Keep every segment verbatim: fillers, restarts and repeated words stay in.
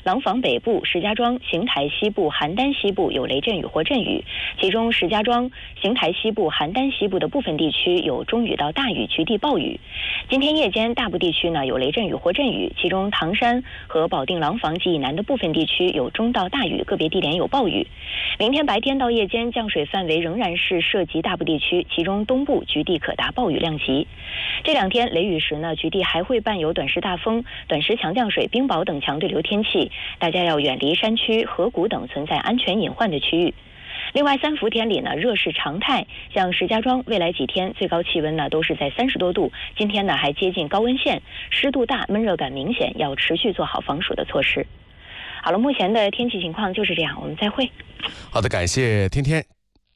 廊坊北部、石家庄、邢台西部、邯郸西部有雷阵雨或阵雨，其中石家庄、邢台西部、邯郸西部的部分地区有中雨到大雨，局地暴雨。今天夜间大部地区呢有雷阵雨或阵雨，其中唐山和保定廊坊及以南的部分地区有中到大雨，个别地点有暴雨。明天白天到夜间降水范围仍然是涉及大部地区，其中东部局地可达暴雨量级。这两天雷雨时呢，局地还会伴有短时大风、短时强降水、冰雹等强对流天气，大家要远离山区、河谷等存在安全隐患的区域。另外，三伏天里呢，热是常态，像石家庄未来几天最高气温呢都是在三十多度，今天呢还接近高温线，湿度大，闷热感明显，要持续做好防暑的措施。好了，目前的天气情况就是这样，我们再会。 好的，感谢天天。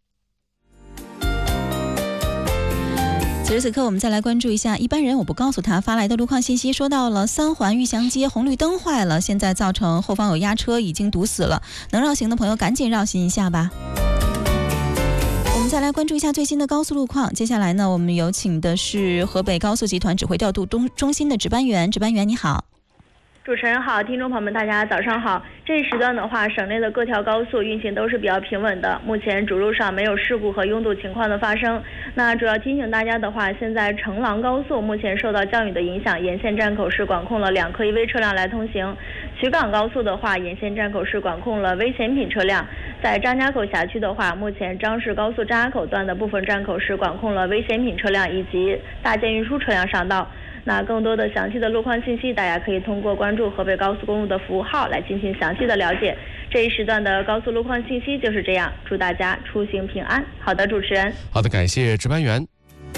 此时此刻，我们再来关注一下一般人我不告诉他发来的路况信息，说到了三环玉祥街红绿灯坏了，现在造成后方有压车，已经堵死了，能绕行的朋友赶紧绕行一下吧。我们再来关注一下最新的高速路况。接下来呢，我们有请的是河北高速集团指挥调度中中心的值班员，值班员你好。 主持人好，听众朋友们大家早上好。这一时段的话，省内的各条高速运行都是比较平稳的，目前主路上没有事故和拥堵情况的发生。那主要提醒大家的话，现在成廊高速目前受到降雨的影响，沿线站口是管控了两科一危车辆来通行。衢港高速的话，沿线站口是管控了危险品车辆。在张家口辖区的话，目前张市高速张家口段的部分站口是管控了危险品车辆以及大件运输车辆上道。那更多的详细的路况信息，大家可以通过关注河北高速公路的服务号来进行详细的了解。这一时段的高速路况信息就是这样，祝大家出行平安。好的，主持人。 好的，感谢值班员。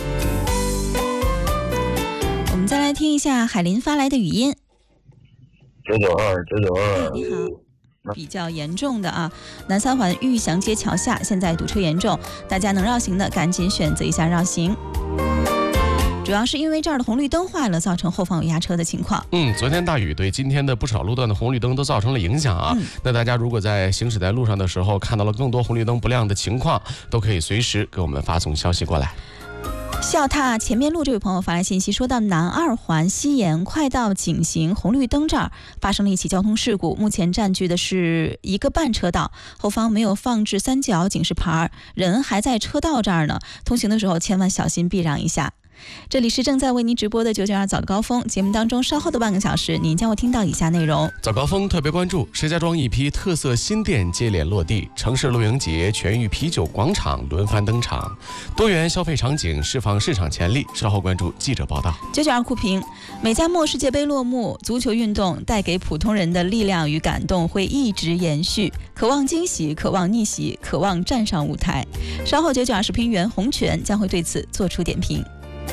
我们再来听一下海林发来的语音。 九九二九九二。 哎，你好。比较严重的啊，南三环玉祥街桥下现在堵车严重，大家能绕行的赶紧选择一下绕行。主要是因为这儿的红绿灯坏了，造成后方有压车的情况。 嗯，昨天大雨对今天的不少路段的红绿灯都造成了影响啊。嗯、那大家如果在行驶在路上的时候看到了更多红绿灯不亮的情况，都可以随时给我们发送消息过来。 笑踏前面路这位朋友发来信息，说到南二环西沿快到井陉红绿灯这儿发生了一起交通事故，目前占据的是一个半车道，后方没有放置三角警示牌，人还在车道这儿呢，通行的时候千万小心避让一下。这里是正在为您直播的九九二早高峰节目当中，稍后的半个小时您将会听到以下内容。 早高峰特别关注石家庄一批特色新店接连落地，城市露营节、全域啤酒广场轮番登场，多元消费场景释放市场潜力。稍后关注记者报道。 九九二酷评，美加墨世界杯落幕，足球运动带给普通人的力量与感动会一直延续，渴望惊喜，渴望逆袭，渴望站上舞台。稍后九九二视频员洪泉将会对此做出点评。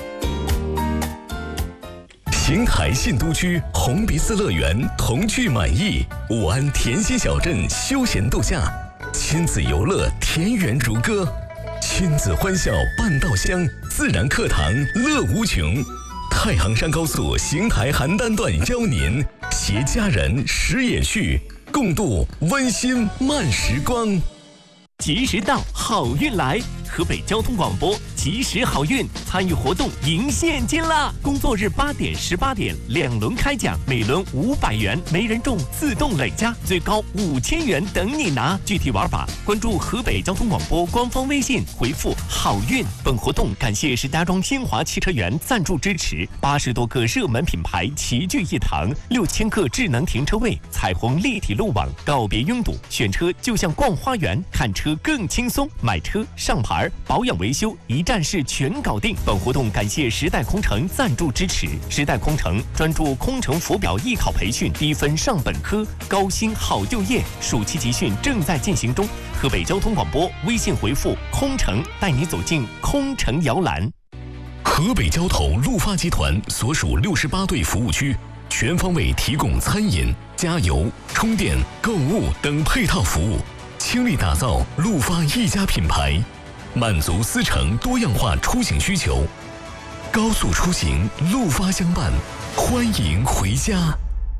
邢台信都区红鼻子乐园童趣满意，武安甜心小镇休闲度假，亲子游乐田园如歌，亲子欢笑半道香，自然课堂乐无穷。太行山高速邢台邯郸段邀您携家人食野趣，共度温馨慢时光。 及时到，好运来！河北交通广播及时好运参与活动赢现金啦！工作日八点、十八点两轮开奖，每轮五百元，没人中自动累加，最高五千元等你拿。具体玩法，关注河北交通广播官方微信，回复“好运”。本活动感谢石家庄新华汽车园赞助支持，八十多个热门品牌齐聚一堂，六千个智能停车位，彩虹立体路网，告别拥堵，选车就像逛花园，看车更轻松，买车上牌保养维修一站式全搞定。本活动感谢时代空乘赞助支持，时代空乘专注空乘浮表艺考培训，低分上本科，高薪好就业，暑期集训正在进行中。河北交通广播微信回复空乘，带你走进空乘摇篮。 河北交投陆发集团所属六十八对服务区，全方位提供餐饮、加油、充电、购物等配套服务，倾力打造陆发一家品牌，满足司乘多样化出行需求。高速出行，陆发相伴，欢迎回家。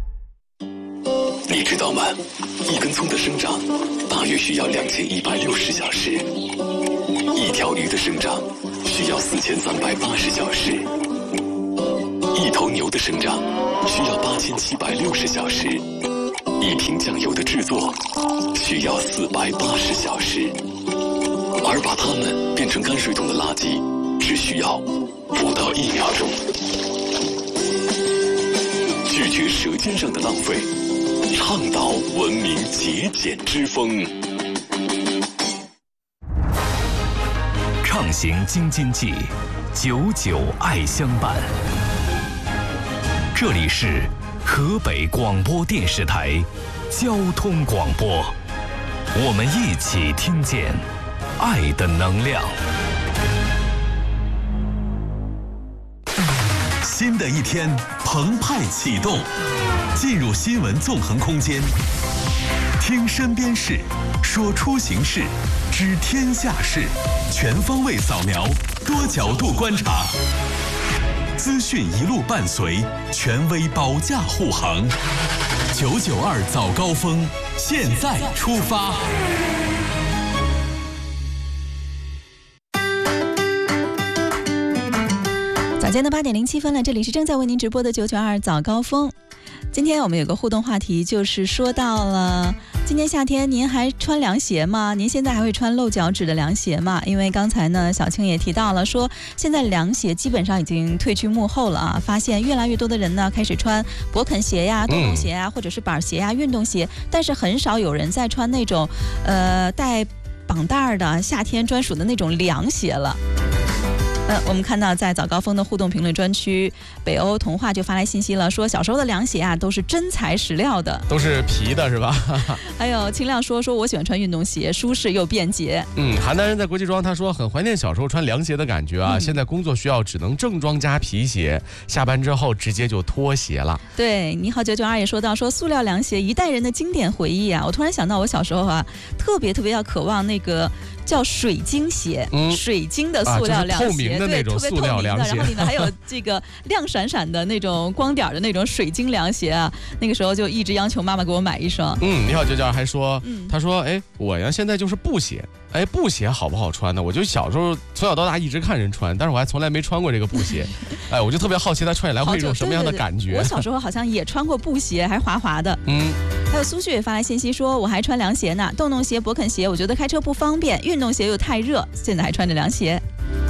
你知道吗？一根葱的生长大约需要两千一百六十小时，一条鱼的生长需要四千三百八十小时，一头牛的生长需要八千七百六十小时。 一瓶酱油的制作需要四百八十小时，而把它们变成泔水桶的垃圾只需要不到一秒钟。拒绝舌尖上的浪费，倡导文明节俭之风。 畅行京津冀，久久爱相伴。这里是河北广播电视台交通广播，我们一起听见爱的能量。新的一天澎湃启动，进入新闻纵横空间，听身边事，说出行事，知天下事，全方位扫描，多角度观察，资讯一路伴随，权威保驾护航。九九二早高峰，现在出发。 早间的八点零七分了，这里是正在为您直播的九九二早高峰。今天我们有个互动话题，就是说到了今年夏天您还穿凉鞋吗？您现在还会穿露脚趾的凉鞋吗？因为刚才呢小青也提到了，说现在凉鞋基本上已经退居幕后了啊，发现越来越多的人呢开始穿勃肯鞋呀、洞洞鞋啊、嗯、或者是板鞋呀、运动鞋，但是很少有人在穿那种呃带绑带的夏天专属的那种凉鞋了。呃，我们看到在早高峰的互动评论专区，北欧童话就发来信息了，说小时候的凉鞋啊都是真材实料的， 都是皮的是吧？ 还有清亮说说我喜欢穿运动鞋，舒适又便捷。 嗯，邯郸人在国际装他说很怀念小时候穿凉鞋的感觉啊，嗯、现在工作需要只能正装加皮鞋，下班之后直接就脱鞋了。 对，你好九九二也说到说塑料凉鞋一代人的经典回忆啊，我突然想到我小时候啊特别特别要渴望那个叫水晶鞋，嗯、水晶的塑料凉鞋。啊，就是透明的那种塑料凉鞋，然后里面还有这个亮闪闪的那种光点的那种水晶凉鞋啊。那个时候就一直要求妈妈给我买一双。 嗯，你好九九二还说，嗯、他说，哎，我呀现在就是布鞋，哎，布鞋好不好穿呢？我就小时候从小到大一直看人穿，但是我还从来没穿过这个布鞋。哎，我就特别好奇他穿起来会有一种什么样的感觉。 对对对，我小时候好像也穿过布鞋，还滑滑的。 嗯。 还有苏旭也发来信息说，我还穿凉鞋呢，洞洞鞋、勃肯鞋，我觉得开车不方便，运动鞋又太热，现在还穿着凉鞋。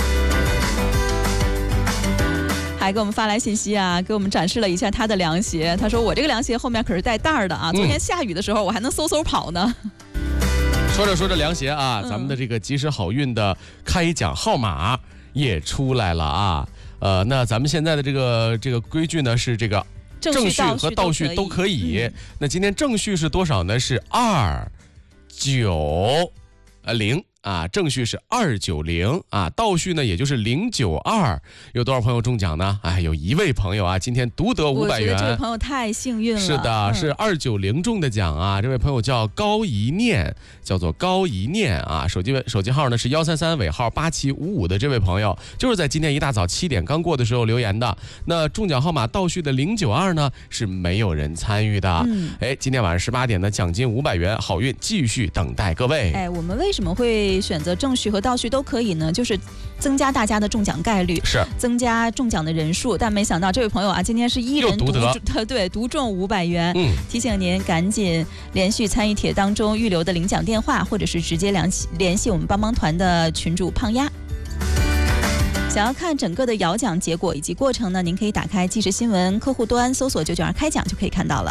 还给我们发来信息啊，给我们展示了一下他的凉鞋。他说我这个凉鞋后面可是带带儿的啊，昨天下雨的时候我还能嗖嗖跑呢。 说着说着凉鞋啊，咱们的这个及时好运的开奖号码也出来了啊。呃，那咱们现在的这个这个规矩呢是这个正序和倒序都可以。嗯、那今天正序是多少呢？是二九呃零。啊，正序是二九零啊，倒序呢也就是零九二。有多少朋友中奖呢？哎，有一位朋友啊，今天独得五百元。 我觉得这位朋友太幸运了。 是的，嗯、是二九零中的奖啊。这位朋友叫高一念，叫做高一念啊。手机手机号呢是幺三三尾号八七五五的这位朋友，就是在今天一大早七点刚过的时候留言的。那中奖号码倒序的零九二呢是没有人参与的。嗯，哎，今天晚上十八点的奖金五百元，好运继续等待各位。 哎，我们为什么会选择正序和倒序都可以呢？就是增加大家的中奖概率， 是增加中奖的人数。但没想到这位朋友啊，今天是一人独得，对，独中五百元。嗯，提醒您赶紧连续参与帖当中预留的领奖电话，或者是直接联系联系我们帮帮团的群主胖丫。想要看整个的摇奖结果以及过程呢，您可以打开即时新闻客户端，搜索九九二开奖就可以看到了。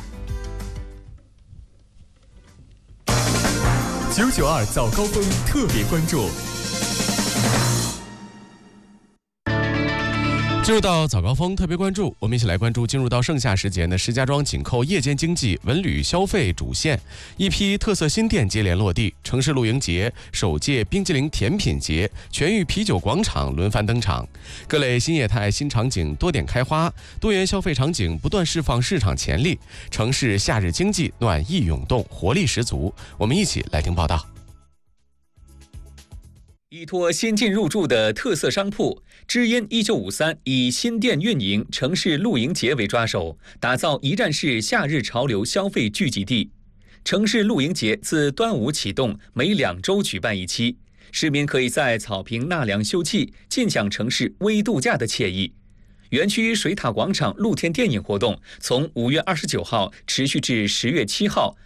九九二早高峰特别关注。 进入到早高峰特别关注，我们一起来关注进入到盛夏时节呢，石家庄紧扣夜间经济文旅消费主线，一批特色新店接连落地，城市露营节、首届冰激凌甜品节、全域啤酒广场轮番登场，各类新业态新场景多点开花，多元消费场景不断释放市场潜力，城市夏日经济暖意涌动，活力十足。我们一起来听报道。 依托先进入驻的特色商铺，知音一九五三以新店运营城市露营节为抓手，打造一站式夏日潮流消费聚集地。城市露营节自端午启动，每两周举办一期，市民可以在草坪纳凉休憩，尽享城市微度假的惬意。 园区水塔广场露天电影活动从五月二十九号持续至十月七号，